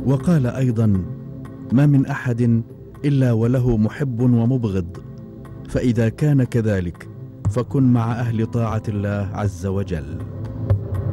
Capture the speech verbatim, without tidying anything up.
وقال أيضا: ما من أحد إلا وله محب ومبغض، فإذا كان كذلك فكن مع أهل طاعة الله عز وجل.